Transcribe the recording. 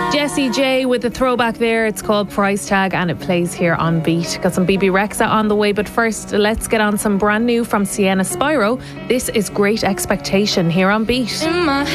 Jessie J with the throwback there. It's called Price Tag and it plays here on Beat. Got some BB Rexa on the way, but first let's get on some brand new from Sienna Spyro. This is Great Expectation here on Beat. In my